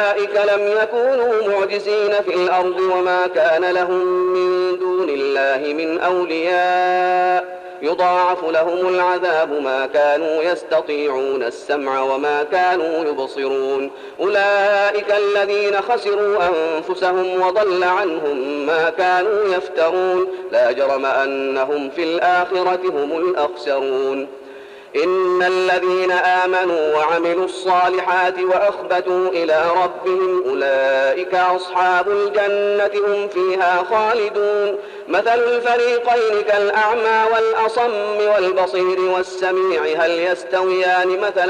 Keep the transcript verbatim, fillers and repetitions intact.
أولئك لم يكونوا معجزين في الأرض وما كان لهم من دون الله من أولياء يضاعف لهم العذاب ما كانوا يستطيعون السمع وما كانوا يبصرون. أولئك الذين خسروا أنفسهم وضل عنهم ما كانوا يفترون. لا جرم أنهم في الآخرة هم الأخسرون. إن الذين آمنوا وعملوا الصالحات وأخبتوا إلى ربهم أولئك أصحاب الجنة هم فيها خالدون. مثل الفريقين كالأعمى والأصم والبصير والسميع هل يستويان مثلا